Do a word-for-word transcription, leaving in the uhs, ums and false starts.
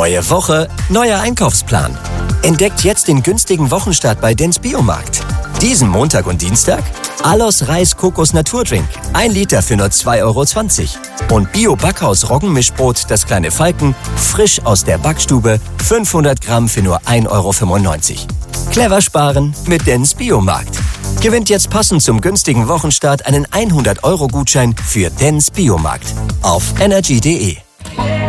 Neue Woche, neuer Einkaufsplan. Entdeckt jetzt den günstigen Wochenstart bei Dens Biomarkt. Diesen Montag und Dienstag Alos Reis Kokos Naturdrink. ein Liter für nur zwei Euro zwanzig. Und Bio Backhaus Roggenmischbrot, das kleine Falken, frisch aus der Backstube, fünfhundert Gramm für nur ein Euro fünfundneunzig. Clever sparen mit Dens Biomarkt. Gewinnt jetzt passend zum günstigen Wochenstart einen hundert Euro Gutschein für Dens Biomarkt auf energy punkt de.